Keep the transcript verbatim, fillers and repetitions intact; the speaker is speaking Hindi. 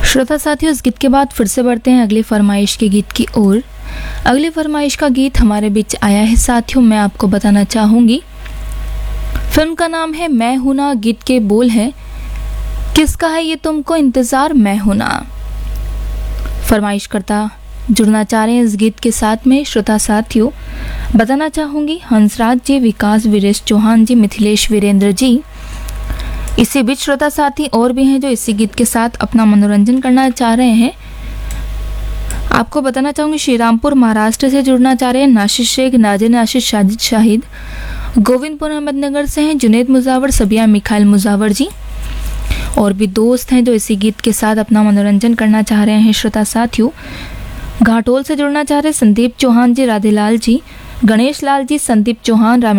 श्रोता साथियों, इस गीत के बाद फिर से बढ़ते हैं अगली फरमाइश के गीत की ओर। अगली फरमाइश का गीत हमारे बीच आया है साथियों, मैं आपको बताना चाहूँगी। फिल्म का नाम है मैं हूं ना, गीत के बोल है किसका है ये तुमको इंतज़ार मैं हूं ना। फरमाइश करता जुड़ना चाह रहे हैं इस गीत के साथ में। श्रोता साथियों, बताना चाहूँगी हंसराज जी, विकास वीरेश चौहान जी, मिथिलेश वीरेंद्र जी, इसी बीच श्रोता साथी और भी हैं जो इसी गीत के साथ अपना मनोरंजन करना चाह रहे हैं। आपको बताना चाहूँगी श्रीरामपुर महाराष्ट्र से जुड़ना चाह रहे हैं नाशिश शेख, नाजिर नाशिश, साजिद शाहिद, गोविंदपुर अहमदनगर से हैं जुनेद मुजावर, सबिया मिखाइल मुजावर जी, और भी दोस्त हैं जो इसी गीत के साथ अपना मनोरंजन करना चाह रहे हैं। श्रोता साथियों, घाटोल से जुड़ना चाह रहे संदीप चौहान जी, राधेलाल जी, गणेश लाल जी, संदीप चौहान,